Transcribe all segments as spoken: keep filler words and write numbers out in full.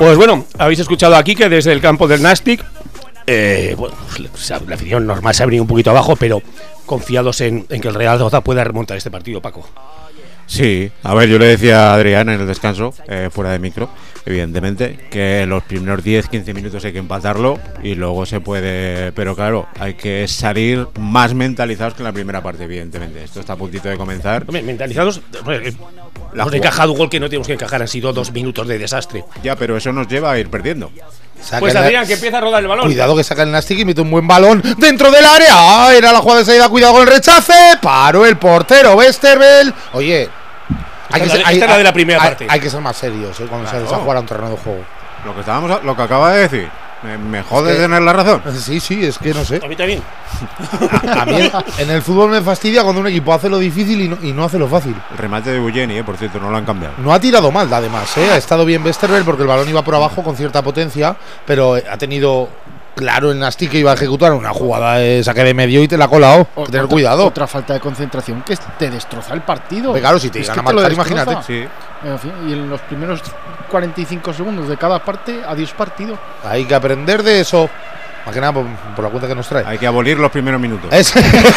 Pues bueno, habéis escuchado aquí que desde el campo del Nastic, eh, bueno, la afición normal se ha venido un poquito abajo, pero confiados en, en que el Real Zaragoza pueda remontar este partido, Paco. Sí, a ver, yo le decía a Adrián en el descanso, eh, fuera de micro, evidentemente, que los primeros diez quince minutos hay que empatarlo y luego se puede, pero claro, hay que salir más mentalizados que en la primera parte, evidentemente. Esto está a puntito de comenzar. Hombre, mentalizados, pues, la hemos encajado un gol que no tenemos que encajar, han sido dos minutos de desastre. Ya, pero eso nos lleva a ir perdiendo. Saca pues Adrián, que empieza a rodar el balón. Cuidado que saca el Nastic y mete un buen balón dentro del área. Ah, era la jugada de salida, cuidado con el rechace. Paró el portero Westerveld. Oye, hay que, esta ser, hay, hay, la de la primera hay, parte. Hay que ser más serios, ¿eh? Cuando claro. se a jugar a un terreno de juego. Lo que estábamos, a, lo que acaba de decir. Me, me jode es que, tener la razón. Sí, sí, es que no sé. A mí también. A, a mí en el fútbol me fastidia cuando un equipo hace lo difícil y no, y no hace lo fácil. El remate de Bulleni, eh, por cierto, no lo han cambiado. No ha tirado mal, además, ¿eh? Ha estado bien Westerveld porque el balón iba por abajo con cierta potencia, pero ha tenido claro el Nastic que iba a ejecutar una jugada de saque de medio y te la ha colado. Hay que tener cuidado. Otra falta de concentración que te destroza el partido. Pero claro, si te es gana que te marcar, imagínate. Sí. En fin, y en los primeros cuarenta y cinco segundos de cada parte, adiós partido. Hay que aprender de eso. Más que nada por, por la cuenta que nos trae. Hay que abolir los primeros minutos. Es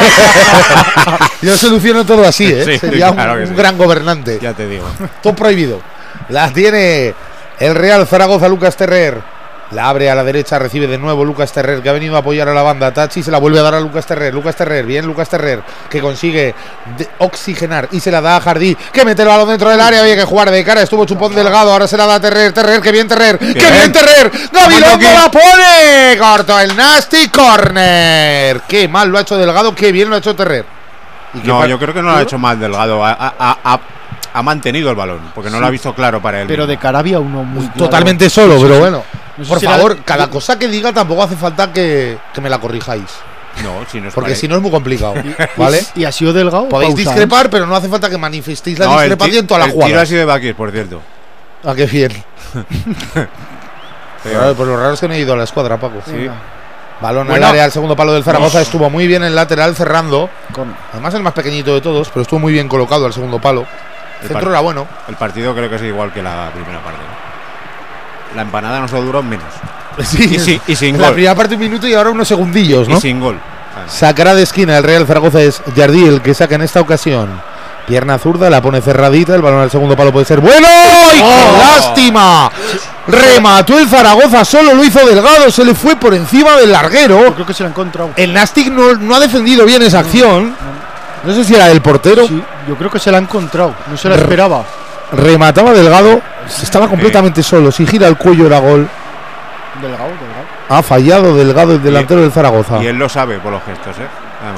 Yo soluciono todo así, ¿eh? Sí, Sería claro un, que un sí. gran gobernante. Ya te digo. Todo prohibido. La tiene el Real Zaragoza, Lucas Terrer. La abre a la derecha, recibe de nuevo Lucas Terrer, que ha venido a apoyar a la banda. Tachi se la vuelve a dar a Lucas Terrer. Lucas Terrer, bien Lucas Terrer, que consigue oxigenar y se la da a Jardí, que mete el balón dentro del área. Había que jugar de cara, estuvo chupón Delgado. Ahora se la da a Terrer. Terrer, que bien Terrer, que bien, bien Terrer. Gabilondo la pone. Corto el Nasty, corner. Qué mal lo ha hecho Delgado, qué bien lo ha hecho Terrer. No, yo creo que no lo ha hecho mal Delgado. Ha, ha, ha, ha mantenido el balón, porque no sí. lo ha visto claro para él. Pero de cara había uno muy claro. Totalmente solo, pero bueno. No sé Por si favor, era... cada cosa que diga tampoco hace falta que, que me la corrijáis. No, si no es porque parece. si no es muy complicado. ¿Vale? ¿Y ha sido Delgado? Podéis pausa, discrepar, ¿eh? Pero no hace falta que manifestéis la no, discrepancia en toda la jugada. El tiro ha sido de Bakis, por cierto. Ah, qué bien. Pero, pues lo raro es que no he ido a la escuadra, Paco. Sí. Balón bueno, al área, al segundo palo del Zaragoza. No. Estuvo muy bien el lateral cerrando. Con... Además el más pequeñito de todos, pero estuvo muy bien colocado al segundo palo. El centro era bueno. El partido creo que es igual que la primera parte. La empanada nos duró menos. Sí, y, sí, y sin la gol. primera parte un minuto y ahora unos segundillos, ¿no? Y sin gol. Vale. Sacará de esquina el Real Zaragoza, es Jardí el que saca en esta ocasión. Pierna zurda, la pone cerradita, el balón al segundo palo puede ser bueno. ¡Y oh! ¡Qué lástima! Remató el Zaragoza, solo lo hizo Delgado, se le fue por encima del larguero. Yo creo que se lo ha encontrado. El Nastic no, no ha defendido bien esa acción. No, no. no sé si era del portero. Sí, yo creo que se la ha encontrado, no se la esperaba. Remataba Delgado, estaba completamente sí. solo. Si gira el cuello era gol. Delgado, Delgado. Ha fallado Delgado, el delantero y, del Zaragoza. Y él lo sabe por los gestos, ¿eh? Además.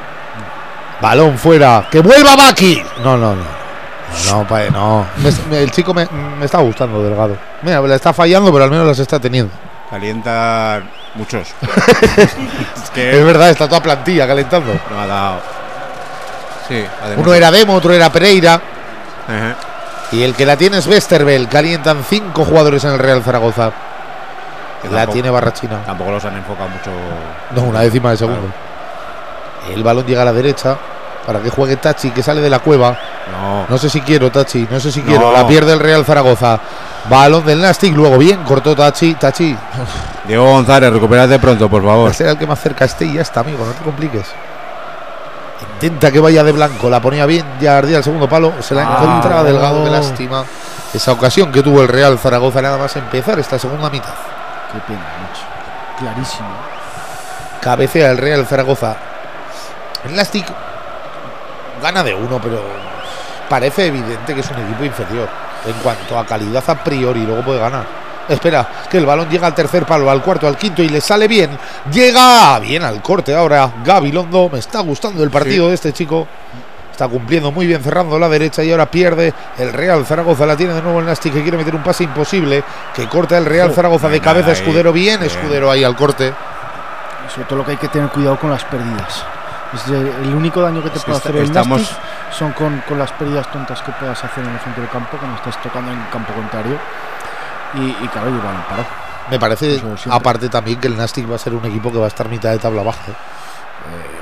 Balón fuera. ¡Que vuelva Baki! No, no, no. No, no, no. Me, el chico me, me está gustando, Delgado. Mira, le está fallando, pero al menos las está teniendo. Calienta muchos. es, que es verdad, está toda plantilla calentando. No ha dado. Sí, uno era Demo, otro era Pereira. Uh-huh. Y el que la tiene es Westerveld. Calientan cinco jugadores en el Real Zaragoza. Que la tiene Barrachina. Tampoco los han enfocado mucho. No, una décima de segundo. Claro. El balón llega a la derecha para que juegue Tachi, que sale de la cueva. No, no sé si quiero, Tachi. No sé si no. quiero. La pierde el Real Zaragoza. Balón del Nastic. Luego bien, cortó Tachi. Tachi. Diego González, recupérate pronto, por favor. Será el que más cerca esté y ya está, amigo. No te compliques. Intenta que vaya de blanco. La ponía bien Jardí al segundo palo. Se la ah, encontraba Delgado. Qué lástima. Esa ocasión que tuvo el Real Zaragoza nada más empezar esta segunda mitad. Qué pena, mucho. Clarísimo. Cabecea el Real Zaragoza. El Nastic gana de uno, pero parece evidente que es un equipo inferior en cuanto a calidad a priori. Luego puede ganar. Espera, que el balón llega al tercer palo, al cuarto, al quinto y le sale bien. Llega bien al corte ahora Gabilondo. Me está gustando el partido sí. de este chico. Está cumpliendo muy bien, cerrando la derecha y ahora pierde el Real Zaragoza. La tiene de nuevo el Nastic, que quiere meter un pase imposible. Que corta el Real Zaragoza de cabeza. Escudero bien, bien. Escudero ahí al corte. Sobre todo lo que hay que tener cuidado con las pérdidas. Es el único daño que te es puede que hacer estamos... el Nastic son con, con las pérdidas tontas que puedas hacer en el centro del campo cuando estás tocando en el campo contrario. Y, y claro, y balón parado. Me parece, aparte también, que el Nastic va a ser un equipo que va a estar mitad de tabla baja. ¿eh? Eh, a ver,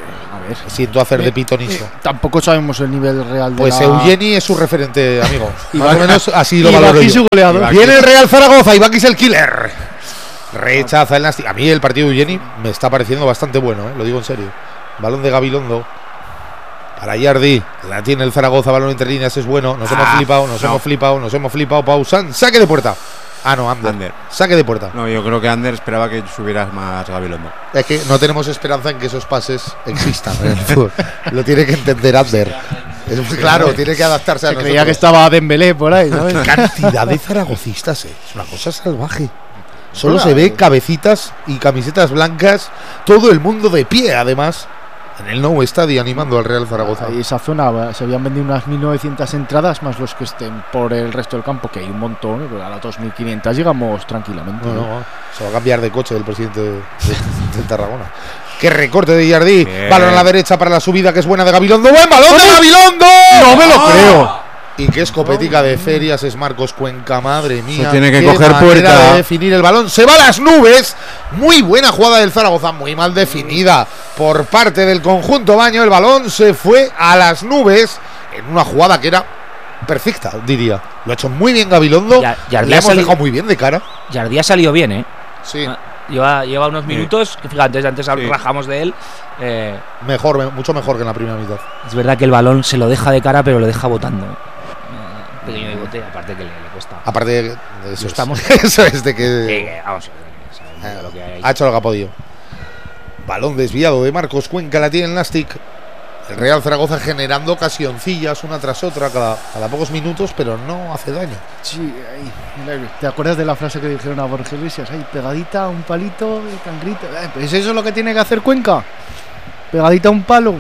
ver. Siento hacer de Eh, pitonizo. eh, tampoco sabemos el nivel real de Pues la... Eugeni es su referente, amigo. Y Más o Ibaki- menos así lo y valoro Ibaki yo. su goleador. Viene el Real Zaragoza, Ibaki es el killer. Rechaza el Nastic. A mí el partido de Eugeni me está pareciendo bastante bueno, ¿eh? Lo digo en serio. Balón de Gabilondo. Para Yardi. La tiene el Zaragoza, balón entre líneas, es bueno. Nos Ah, hemos flipado, nos no. hemos flipado, nos hemos flipado. Pausan. Saque de puerta. Ah, no, Ander. Ander. Saque de puerta. No, yo creo que Ander esperaba que subieras más Gabilondo. Es que no tenemos esperanza en que esos pases existan en el fútbol. Lo tiene que entender Ander. Es, claro, tiene que adaptarse a Se nosotros. creía que estaba Dembélé por ahí, ¿sabes? Cantidad de zaragocistas, eh. Es una cosa salvaje. Solo Hola, se ve eh. cabecitas y camisetas blancas. Todo el mundo de pie, además. En el Nou Estadio animando al Real Zaragoza. Ahí esa zona se habían vendido unas mil novecientas entradas, más los que estén por el resto del campo, que hay un montón, pero a las dos mil quinientas llegamos tranquilamente. No, no, se va a cambiar de coche el presidente de, de- del Tarragona. Qué recorte de Jardí. Bien. Balón a la derecha para la subida, que es buena de Gabilondo. ¡Buen balón de Gabilondo! ¡No me lo ¡Ah! creo! Y qué escopetica de ferias es Marcos Cuenca, madre mía. tiene que qué coger manera puerta. de definir el balón. Se va a las nubes. Muy buena jugada del Zaragoza, muy mal definida por parte del conjunto Baño. El balón se fue a las nubes en una jugada que era perfecta, diría. Lo ha hecho muy bien Gabilondo. Ya- ya Le ha hemos salido- dejado muy bien de cara. Jardí ha salido bien, ¿eh? Sí, Ah, Lleva, lleva unos minutos, que fíjate, antes, antes Sí. rajamos de él. eh, mejor, me- mucho mejor que en la primera mitad. es verdad que el balón se lo deja de cara, pero lo deja botando. ¿eh? Eh, pequeño bigote, aparte que le, le cuesta. Aparte de de eso, Estamos- es, eso es de Sí, que que, vamos, eh, sabemos lo que hay ahí. ha hecho lo que ha podido. Balón desviado de Marcos Cuenca, la tiene el Nastic. El Real Zaragoza generando ocasioncillas una tras otra cada, cada pocos minutos, pero no hace daño. Sí, ahí, mira, ¿te acuerdas de la frase que dijeron a Borja Iglesias? Ahí, pegadita a un palito, el cangrito. Eh, pues eso es lo que tiene que hacer Cuenca. Pegadita a un palo.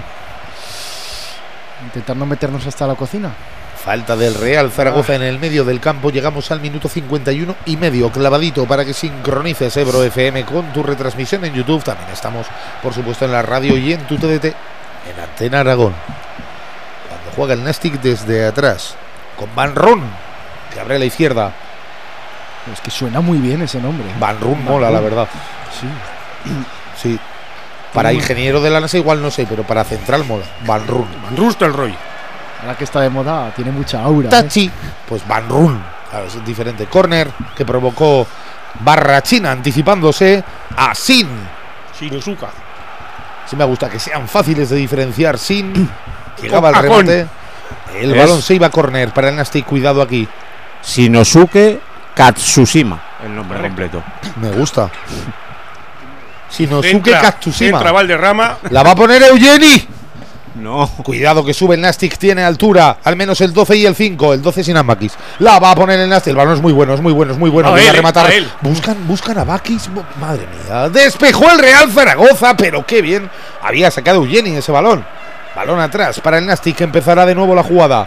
Intentar no meternos hasta la cocina. Falta del Real Zaragoza en el medio del campo. Llegamos al minuto cincuenta y uno y medio, clavadito para que sincronices Ebro F M con tu retransmisión en YouTube. También estamos, por supuesto, en la radio y en tu T D T, en Antena Aragón. Cuando juega el Nastic desde atrás, con Van Ron, que abre a la izquierda. Es que suena muy bien ese nombre. Van Ron mola, la verdad. Sí. Sí. Para ingeniero de la NASA igual no sé, pero para central mola. Van Ron. Van Rustelrooy. Ahora que está de moda, tiene mucha aura. ¿eh? Tachi, pues Van Ron. Claro, es diferente. Corner que provocó Barrachina anticipándose a Sin. Shinosuka. Sí me gusta que sean fáciles de diferenciar. Sin llegaba al a con. remate. El Es- balón se iba a corner para el Nastic. Cuidado aquí. Shinosuke Katsushima, el nombre completo. Me gusta. Shinosuke Entra, Katsushima. entra Valderrama. La va a poner Eugeni. No. Cuidado que sube el Nastic, tiene altura, al menos el doce y el cinco, el doce sin Ambakis. La va a poner el Nastic, el balón es muy bueno, es muy bueno, es muy bueno. A Voy a él, rematar. a él. Buscan, buscan a Bakis, madre mía. Despejó el Real Zaragoza, pero qué bien había sacado Eugeni ese balón. Balón atrás para el Nastic, que empezará de nuevo la jugada.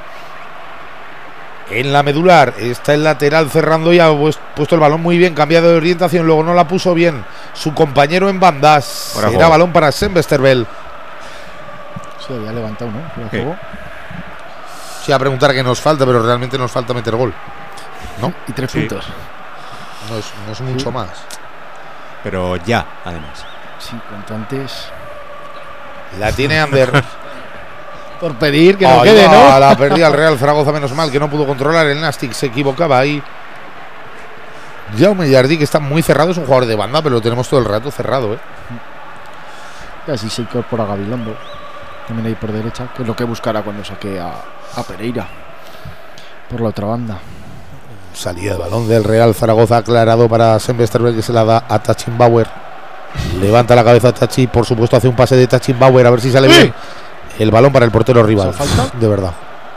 En la medular está el lateral cerrando ya, pues, puesto el balón muy bien, cambiado de orientación, luego no la puso bien su compañero en bandas. Fuera Será juego. balón para Sembestervel. Sí, había levantado, ¿no? Fuera de Sí. juego. Sí, a preguntar qué nos falta, pero realmente nos falta meter gol. Y tres Sí. puntos. No es, no es mucho más. Pero ya, además. Sí, cuanto antes. La tiene Ander. Por pedir que no Ahí quede, va, ¿no? la perdía el Real Zaragoza, menos mal que no pudo controlar el Nastic, se equivocaba ahí. Jaume Jardí, que está muy cerrado, es un jugador de banda, pero lo tenemos todo el rato cerrado, ¿eh? Y así se incorpora Gabilondo. También ahí por derecha, que es lo que buscará cuando saque a, a Pereira. Por la otra banda. Salida de balón del Real Zaragoza, aclarado para Sembestervel, que se la da a Tachinbauer. Levanta la cabeza Tachi, por supuesto hace un pase de Tachinbauer, a ver si sale bien. El balón para el portero rival. ¿Esa falta? De verdad.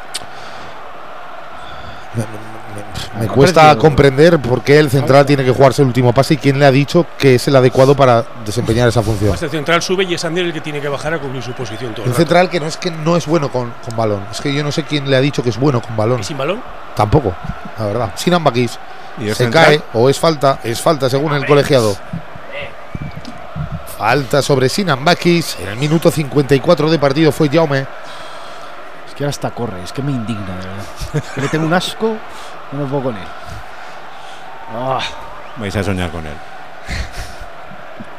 Me, me- me Ha cuesta perdido. comprender por qué el central tiene que jugarse el último pase y quién le ha dicho que es el adecuado para desempeñar esa función. Este central sube y es Ander el que tiene que bajar a cubrir su posición todo el Un rato. central que no es que no es bueno con, con balón. Es que yo no sé quién le ha dicho que es bueno con balón. ¿Y sin balón? Tampoco, la verdad. Sin Ambakis. Y es Se central. cae o es falta. Es falta según el colegiado. Falta sobre Sinan Bakis. En el minuto cincuenta y cuatro de partido fue Jaume. Es que ahora hasta corre, es que me indigna, de verdad. Que le tengo un asco, no me puedo con él. Ah, Vais a soñar con él.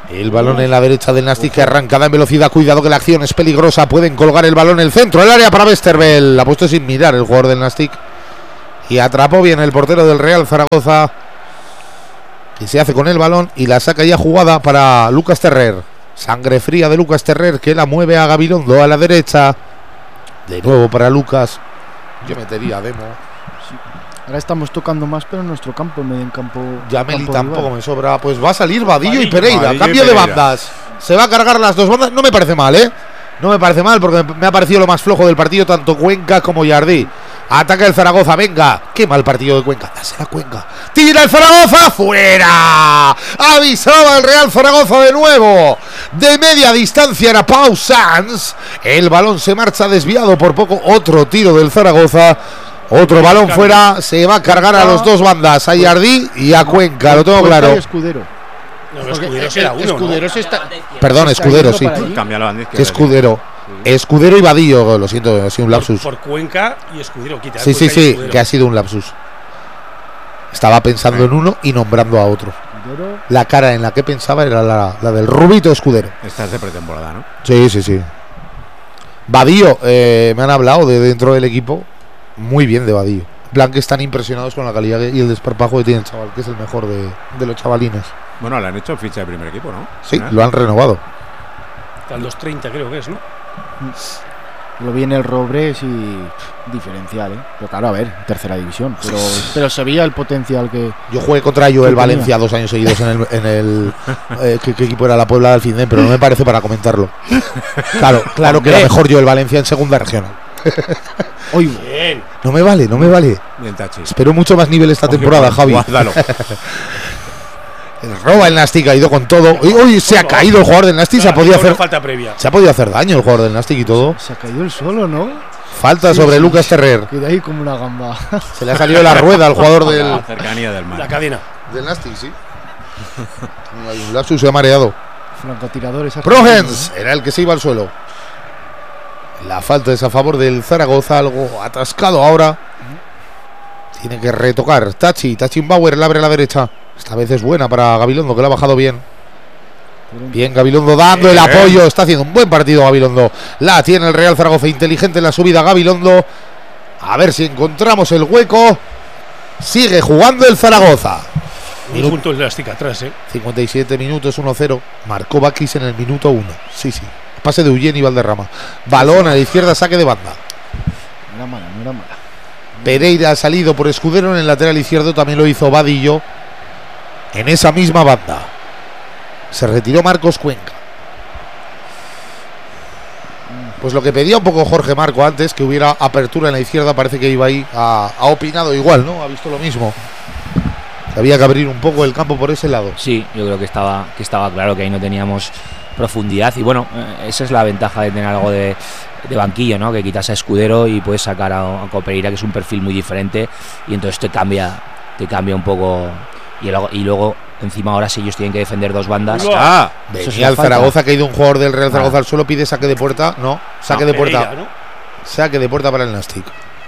El balón en la derecha del Nastic, que arrancada en velocidad. Cuidado que la acción es peligrosa. Pueden colgar el balón en el centro del área para Westerveld. La ha puesto sin mirar el jugador del Nastic. Y atrapó bien el portero del Real Zaragoza, que se hace con el balón y la saca ya jugada para Lucas Terrer. Sangre fría de Lucas Terrer, que la mueve a Gabilondo a la derecha. De nuevo para Lucas. Yo metería a Demo. Ahora estamos tocando más, pero en nuestro campo, en medio en campo. Yameli campo tampoco rival. me sobra. Pues va a salir Vadillo, Vadillo, y Pereira. Vadillo Cambio y de Pereira. bandas. Se va a cargar las dos bandas. No me parece mal, ¿eh? No me parece mal, porque me ha parecido lo más flojo del partido, tanto Cuenca como Jardí. Ataca el Zaragoza, venga. Qué mal partido de Cuenca. Dásela Cuenca. Tira el Zaragoza, fuera. Avisaba el Real Zaragoza de nuevo. De media distancia era Pau Sanz. El balón se marcha desviado por poco. Otro tiro del Zaragoza. Otro balón fuera. Se va a cargar a los dos bandas, a Jardí y a Cuenca. Lo tengo Cuenca claro. y Escudero. No, Porque Escudero el- será uno, Escudero ¿no? se está. Perdón, está Escudero, yendo sí. para allí. Cambia la banda izquierda. Escudero. Escudero y Vadillo. Lo siento, ha sido un Por, lapsus. por Cuenca y Escudero. Quita Sí, sí, Cuenca y sí, Escudero. que ha sido un lapsus. Estaba pensando en uno y nombrando a otro. Escudero. La cara en la que pensaba era la, la del Rubito Escudero. Esta es de pretemporada, ¿no? Sí, sí, sí. Vadillo, eh, me han hablado de dentro del equipo muy bien de Vadillo. En plan que están impresionados con la calidad y el desparpajo que tiene el chaval, que es el mejor de, de los chavalines. Bueno, le han hecho ficha de primer equipo, ¿no? Sí, ¿Eh? lo han renovado. Hasta los treinta creo que es, ¿no? Lo viene el Robres y diferencial, ¿eh? Pero claro, a ver, tercera división. Pero, pero se veía el potencial que. Yo jugué contra yo el tenía? Valencia dos años seguidos en el, en el eh, ¿qué, qué equipo era? La Puebla del Alfindén, pero no me parece para comentarlo. Claro, claro que era mejor yo el Valencia en segunda regional. Uy, Bien. No me vale, no me vale. Bien, Tachi. Espero mucho más nivel esta temporada, Javi. Guárdalo. Roba el Nastic, ha ido con todo. Uy, uy, se ha caído el jugador del Nastic, se ha podido hacer falta previa. se ha podido hacer daño el jugador del Nastic y todo. se ha caído el solo, ¿no? Falta Sí, sobre sí. Lucas Terrer. Queda ahí como una gamba. Se le ha salido la rueda al jugador La del, cercanía del La mar. cadena. del Nastic, sí. Hay un lapsus, se ha mareado. Francotiradores. Progens era el que se iba al suelo. La falta es a favor del Zaragoza, algo atascado ahora. Tiene que retocar. Tachi, Tachi Bauer, la abre a la derecha. Esta vez es buena para Gabilondo, que la ha bajado bien. Bien, Gabilondo dando el Bien. apoyo. Está haciendo un buen partido Gabilondo. La tiene el Real Zaragoza, inteligente en la subida Gabilondo. A ver si encontramos el hueco. Sigue jugando el Zaragoza. Un Minu- punto elástica atrás, ¿eh? cincuenta y siete minutos, uno cero. Marcó Bakis en el minuto uno. Sí, sí. Pase de Eugeni Valderrama. Balón a la izquierda, saque de banda. No era mala, no era mala. Pereira ha salido por Escudero en el lateral izquierdo. También lo hizo Vadillo en esa misma banda. Se retiró Marcos Cuenca. Pues lo que pedía un poco Jorge Marco antes, que hubiera apertura en la izquierda, parece que iba ahí. Ha, ha opinado igual, ¿no? Ha visto lo mismo. Que había que abrir un poco el campo por ese lado. Sí, yo creo que estaba, que estaba claro que ahí no teníamos profundidad y bueno, eh, esa es la ventaja de tener algo de, de banquillo, ¿no? Que quitas a Escudero y puedes sacar a, a Pereira, que es un perfil muy diferente y entonces te cambia, te cambia un poco y luego, y luego encima ahora si ellos tienen que defender dos bandas. Ah, Eso es Venía la el falta. Zaragoza, ha caído un jugador del Real Zaragoza Ah. al suelo, pide saque de puerta. No, saque No, de puerta. Pereira, ¿no? Saque de puerta para el Nastic.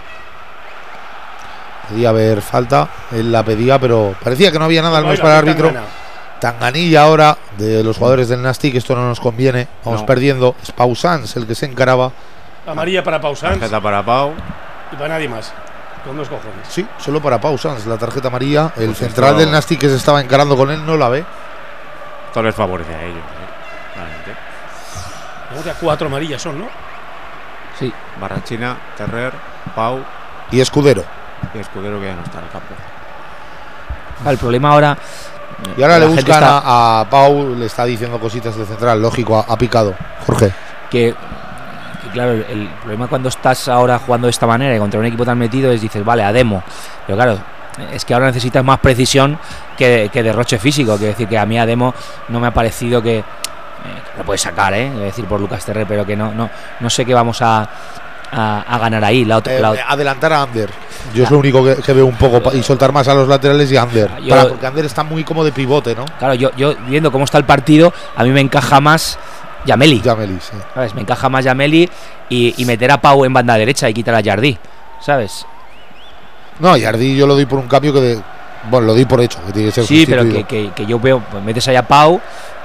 Podía haber falta, él la pedía, pero parecía que no había nada al menos Baila, para el que árbitro. Tangana. Tanganilla ahora de los jugadores del Nastic, esto no nos conviene, vamos No. perdiendo. Es Pau Sanz el que se encaraba. Amarilla para Pausans tarjeta para Pau. y para nadie más. Con dos cojones. Sí, solo para Pau Sanz, la tarjeta amarilla. El Pues central esto- del Nastic que se estaba encarando con él no la ve. Esto les favorece a ellos. ¿eh? Realmente. Creo que a cuatro amarillas son, ¿no? Sí, Barrachina, Terrer, Pau Y Escudero. y Escudero, que ya no está en el campo. el problema ahora. Y ahora la le gente buscan está- a, a Pau, le está diciendo cositas de central, lógico, ha, ha picado. Jorge. que, que claro, el, el problema cuando estás ahora jugando de esta manera y contra un equipo tan metido es dices, vale, a demo. Pero claro, es que ahora necesitas más precisión que, que derroche físico. Quiero decir que a mí a demo no me ha parecido que. Eh, lo puedes sacar, ¿eh? Es decir, por Lucas Terre, pero que no, no, no sé qué vamos a, a, a ganar ahí. La otra, Eh, la- adelantar a Ander. Yo es lo único que, que veo un poco pa- y soltar más a los laterales y a Ander. Yo- Para- porque Ander está muy como de pivote, ¿no? claro, yo, yo viendo cómo está el partido, a mí me encaja más Yameli. Yameli, sí. ¿Sabes? Me encaja más Yameli y, y meter a Pau en banda derecha y quitar a Jardí. ¿Sabes? No, Jardí yo lo doy por un cambio que de, bueno, lo doy por hecho, que tiene que ser Sí, pero sustituido. que, que, que yo veo, pues metes ahí a Pau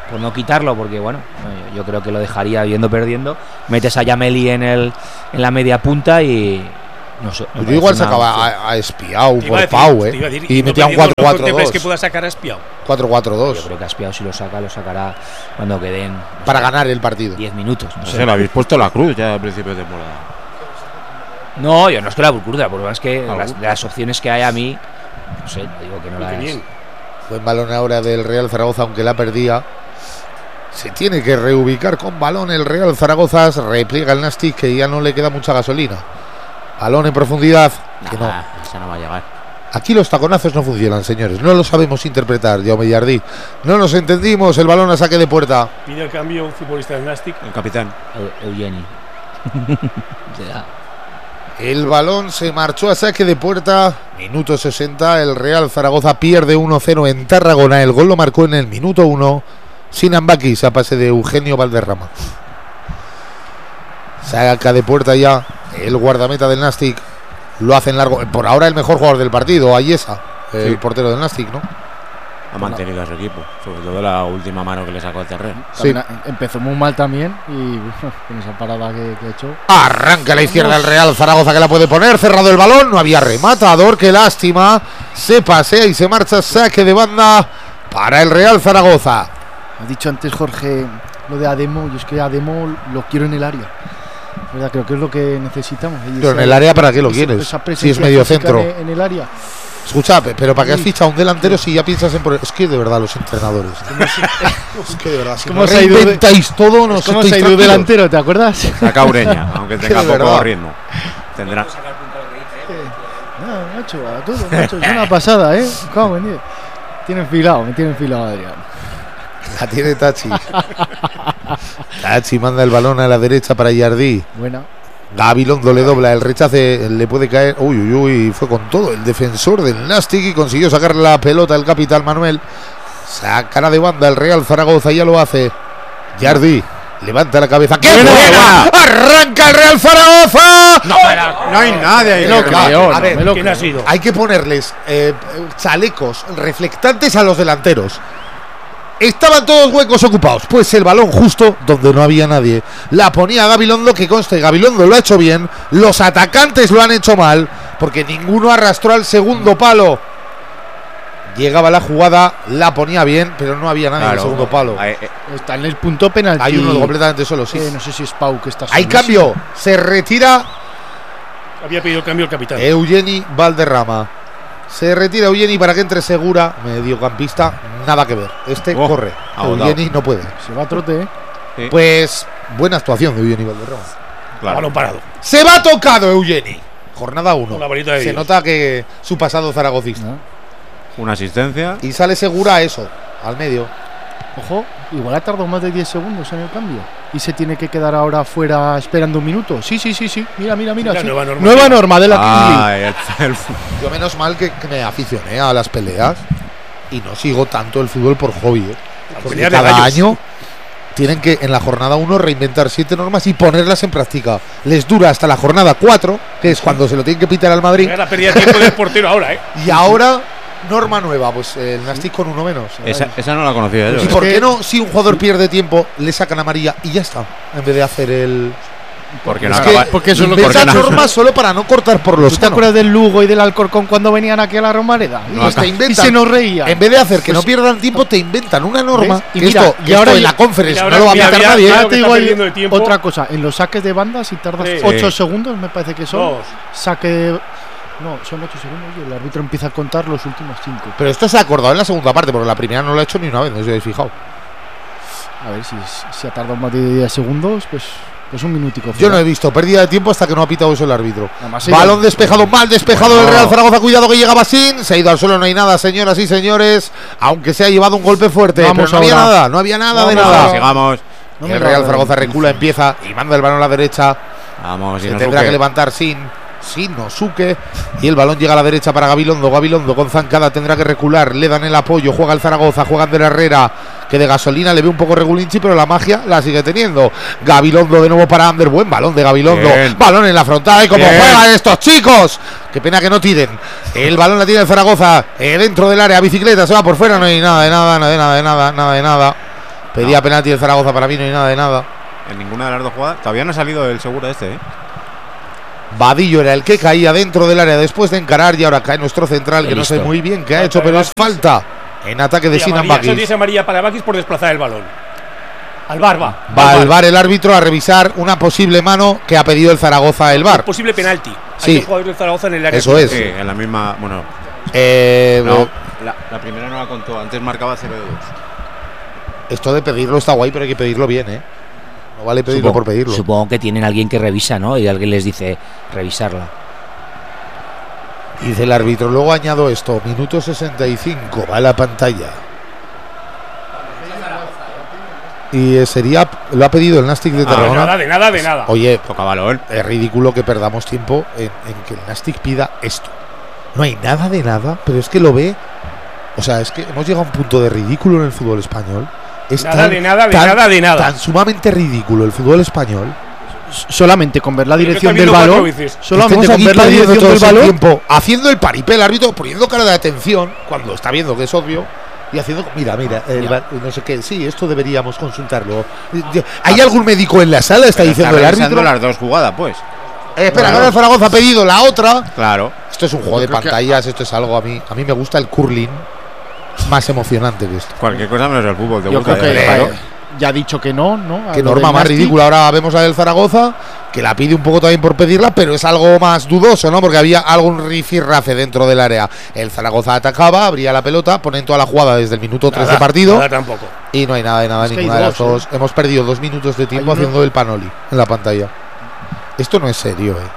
por no quitarlo, porque bueno, yo creo que lo dejaría yendo perdiendo. Metes a Yameli en el en la media punta y no sé. Yo igual sacaba a, a Espiau por decir, Pau, ¿eh? decir, y no metía un perdiendo, cuatro ¿no cuatro contemples dos. que pueda sacar a Espiau? cuatro cuatro Yo dos. creo que Aspiao si lo saca, lo sacará cuando queden no Para sé, ganar el partido. diez minutos. No, No sé. sé, le habéis puesto la cruz ya al principio de temporada. No, yo no es que la burcurda, por lo menos que Ah, las, de las opciones que hay a mí, no sé, digo que no Qué las. bien. Buen balón ahora del Real Zaragoza, aunque la perdía. Se tiene que reubicar con balón el Real Zaragoza. Se repliega el Nastic, que ya no le queda mucha gasolina. Balón en profundidad. Que no. Nah, esa no va a llegar. Aquí los taconazos no funcionan, señores. No lo sabemos interpretar, Jaume Jardí. No nos entendimos. El balón a saque de puerta. Pide el cambio un futbolista del Nastic. El capitán. Eu- Eugeni. Será. El balón se marchó a saque de puerta. Minuto sesenta. El Real Zaragoza pierde uno cero en Tarragona. El gol lo marcó en el minuto uno. Sinan Bakis a pase de Eugenio Valderrama. Saca de puerta ya el guardameta del Nastic. Lo hacen largo. Por ahora el mejor jugador del partido, Ayesa, el Sí. portero del Nastic, ¿no? Ha mantenido a su equipo. Sobre todo la última mano que le sacó al terreno. Sí. También a- empezó muy mal también y con esa parada que, que ha hecho. Arranca a la izquierda el Real Zaragoza, que la puede poner. Cerrado el balón. No había rematador. Qué lástima. Se pasea y se marcha. Saque de banda para el Real Zaragoza. Ha dicho antes Jorge lo de Ademo. Yo es que Ademo lo quiero en el área. ¿Verdad? Creo que es lo que necesitamos. Y Pero en esa- el área, ¿para qué lo esa- quieres? esa Si presencia es medio física centro. En, en el área. Escucha, pe- pero ¿para qué has Sí. fichado a un delantero si ya piensas en... por- Es que de verdad los entrenadores. Es que de verdad, si ¿Cómo no se ha ido de- reinventáis todo, no ¿Cómo estáis se ha ido tranquilos. delantero? ¿Te acuerdas? Saca Ureña, aunque tenga de poco verdad. ritmo. Tendrá. No, macho, a todo, macho. Es una pasada, ¿eh? ¿Cómo me Tienen enfilado, me tienen enfilado, Adrián. La tiene Tachi. Tachi manda el balón a la derecha para Jardí. Buena. Gabilondo le dobla, el rechace le puede caer. Uy, uy, uy, fue con todo el defensor del Nastic y consiguió sacar la pelota el capitán Manuel. Sacará de banda el Real Zaragoza, ya lo hace. Jardí levanta la cabeza. ¡Qué Buena, buena! ¡Arranca el Real Zaragoza! No, no hay nadie ahí. No que- creo, a no ver, me lo ¿Quién creo. ha sido? Hay que ponerles eh, chalecos reflectantes a los delanteros. Estaban todos huecos ocupados. Pues el balón justo donde no había nadie. La ponía Gabilondo, que conste, Gabilondo lo ha hecho bien. Los atacantes lo han hecho mal, porque ninguno arrastró al segundo palo. Llegaba la jugada, la ponía bien, pero no había nadie en el Claro. segundo palo. Ahí, eh, Está en el punto penalti. Hay uno completamente solo, sí. Eh, no sé si es Pau que está Hay solísimo. cambio. Se retira Había pedido el cambio el capitán. Eugeni Valderrama. Se retira Eugeni para que entre Segura, mediocampista, nada que ver. Este Oh, corre. agotado. Eugeni no puede. Se va a trote, ¿eh? sí, Pues buena actuación de Eugeni Valderrama. claro. Balón parado. Se va tocado Eugeni. Jornada uno. Con la varita de Se Dios. nota que su pasado zaragocista. ¿No? Una asistencia. Y sale Segura a eso, al medio. Ojo, igual ha tardado más de diez segundos en el cambio. Y se tiene que quedar ahora fuera esperando un minuto. Sí, sí, sí, sí. Mira, mira, mira. La sí. nueva norma. Nueva norma de la Kingsley. Ay, el, el- Yo menos mal que, que me aficioné a las peleas y no sigo tanto el fútbol por hobby. ¿eh? Porque pelea de cada gallos. año tienen que en la jornada uno reinventar siete normas y ponerlas en práctica. Les dura hasta la jornada cuatro, que es cuando se lo tienen que pitar al Madrid. Era la pérdida de tiempo del portero ahora, ¿eh? Y ahora, norma nueva, pues el Nastic con uno menos. esa, esa no la conocía yo. ¿Y eh. por que- qué no, si un jugador pierde tiempo, le sacan amarilla y ya está? En vez de hacer el. Porque no Es acaba. que porque eso es lo que- inventan porque no- normas solo para no cortar por los ¿Tú te conos. acuerdas del Lugo y del Alcorcón cuando venían aquí a la Romareda? No, Pues te acá- Y inventan. se nos reían. En vez de hacer que Pues- no pierdan tiempo, te inventan una norma. ¿Ves? Y que mira, esto, y que ahora esto en ya- la conference y no ahora lo va a mira, aplicar mira, nadie. mira, ¿eh? lo que Te está digo ahí perdiendo de tiempo. otra cosa, en los saques de banda, si tardas Sí. ocho segundos, me parece que son. Dos. Saque. No, son ocho segundos y el árbitro empieza a contar los últimos cinco. Pero esto se ha acordado en la segunda parte, porque la primera no lo ha hecho ni una vez, no os habéis fijado. A ver si, si ha tardado más de diez segundos, pues, pues un minutico. Yo fuera. no he visto pérdida de tiempo hasta que no ha pitado eso el árbitro. Además, Balón ella- despejado, mal despejado Bueno. del Real Zaragoza. Cuidado que llegaba sin. Se ha ido al suelo, no hay nada, señoras y señores. Aunque se ha llevado un golpe fuerte. Vamos pero no había ahora. nada, no había nada de Vamos nada. ahora. Sigamos. No me el lo Real hagas. Zaragoza recula, empieza y manda el balón a la derecha. Vamos, Se y no tendrá supe. que levantar sin. Sin Nosuke. Y el balón llega a la derecha para Gabilondo. Gabilondo con zancada tendrá que recular. Le dan el apoyo. Juega el Zaragoza. Juega de la Herrera. Que de gasolina le ve un poco regulinchi, pero la magia la sigue teniendo. Gabilondo de nuevo para Ander. Buen balón de Gabilondo. Bien. Balón en la frontal. Y como Bien. juegan estos chicos. Qué pena que no tiren. El balón la tiene el Zaragoza. eh, dentro del área. Bicicleta. Se va por fuera. No hay nada de nada. Nada de nada de nada. Nada de nada. Pedía No. penalti el Zaragoza, para mí no hay nada de nada. En ninguna de las dos jugadas. Todavía no ha salido el seguro este, ¿eh? Vadillo era el que caía dentro del área después de encarar y ahora cae nuestro central, que no sé Listo. muy bien qué ha Falta hecho, de pero es Bakis. falta en ataque de Y Sinan amarilla, eso Bakis. dice amarilla para Bakis por desplazar el balón. Al bar va. Va al al VAR el árbitro a revisar una posible mano que ha pedido el Zaragoza el VAR. Posible penalti. Sí. Hay dos jugadores del Zaragoza en el área. Eso es. Sí, en la misma. Bueno, Eh, no. La, la primera no la contó. Antes marcaba cero de dos. Esto de pedirlo está guay, pero hay que pedirlo bien, ¿eh? No vale pedirlo Supongo, por pedirlo. supongo que tienen alguien que revisa, ¿no? Y alguien les dice revisarla. Dice el árbitro. Luego añado esto. Minuto sesenta y cinco. Va a la pantalla. Y eh, sería. Lo ha pedido el Nastic de Ah, De Tarragona. nada, de nada, de nada. Oye, Toca balón. es ridículo que perdamos tiempo en, en que el Nastic pida esto. No hay nada de nada, pero es que lo ve. O sea, es que hemos llegado a un punto de ridículo en el fútbol español. Es Nada tan- de nada, de tan- nada, de nada. Tan sumamente ridículo el fútbol español. Solamente con ver la Pero dirección está del viendo cuatro balón. veces. Solamente Estamos con aquí ver la perdiendo dirección todo del ese balón. tiempo haciendo el paripé, el árbitro poniendo cara de atención cuando está viendo que es obvio y haciendo mira, mira, el va- no sé qué, sí, esto deberíamos consultarlo. ¿Hay algún médico en la sala? Está Pero diciendo el revisando árbitro. las dos jugadas, pues. Eh, espera, Bueno. ahora el Zaragoza ha pedido la otra. Claro. Esto es un juego de Yo creo que- pantallas, esto es algo a mí, a mí me gusta el curling más emocionante que esto. Cualquier cosa menos el fútbol. Te Yo gusta, creo que ya, ¿eh? eh, ya ha dicho que no, ¿no? A Qué lo norma del más Nastic. ridícula. Ahora vemos la del Zaragoza, que la pide un poco también por pedirla, pero es algo más dudoso, ¿no? Porque había algún rifirrafe dentro del área. El Zaragoza atacaba, abría la pelota, ponen toda la jugada desde el minuto tres de Nada, partido Nada tampoco. y no hay nada de nada, Es que hay ninguna de las dos, dos. Hemos perdido dos minutos de tiempo Hay uno- haciendo el panoli en la pantalla. Esto no es serio, ¿eh?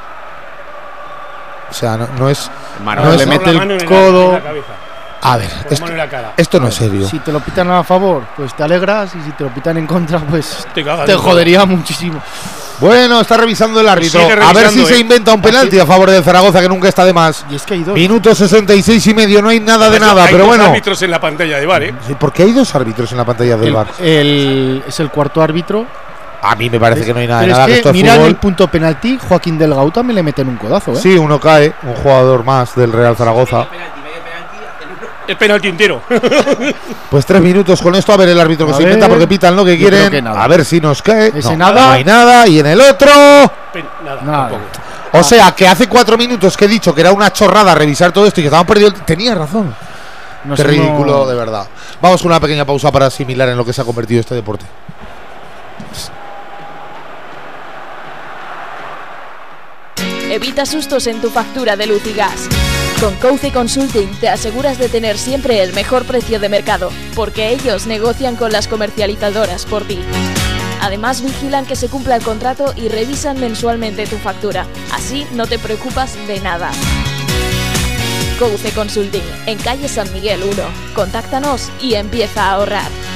O sea, no, no es. Mano, No le es- Con la mete el mano en la- codo. en la cabeza, A ver, con la esto, mano en la cara. esto no es serio. Si te lo pitan a favor, pues te alegras. Y si te lo pitan en contra, pues Te cagas. te ¿no? jodería muchísimo. Bueno, está revisando el árbitro. Sigue A ver si revisando, se ¿eh? inventa un penalti a favor del Zaragoza, que nunca está de más. Y es que hay dos. Minuto sesenta y seis y medio, no hay nada de Eso, nada, hay pero dos bueno. árbitros en la pantalla de bar, ¿eh? Sí, ¿por qué hay dos árbitros en la pantalla del El- VAR? el- es el cuarto árbitro. A mí me parece que no hay nada de Pero nada, que es esto que es mira en fútbol. el punto penalti, Joaquín Delgado también le meten un codazo, ¿eh? Sí, uno cae, un jugador más del Real Zaragoza. El penalti entero. Pues tres minutos con esto, a ver el árbitro que A se inventa ver, porque pitan lo que yo creo quieren. que nada. A ver si nos cae. Ese No, nada. no hay nada. Y en el otro. Pen- nada, Nada. tampoco. O sea, que hace cuatro minutos que he dicho que era una chorrada revisar todo esto y que estaban perdiendo. Tenía razón. No Qué sé, ridículo, no- de verdad. Vamos con una pequeña pausa para asimilar en lo que se ha convertido este deporte. Evita sustos en tu factura de luz y gas. Con Couce Consulting te aseguras de tener siempre el mejor precio de mercado, porque ellos negocian con las comercializadoras por ti. Además vigilan que se cumpla el contrato y revisan mensualmente tu factura. Así no te preocupas de nada. Couce Consulting, en calle San Miguel uno. Contáctanos y empieza a ahorrar.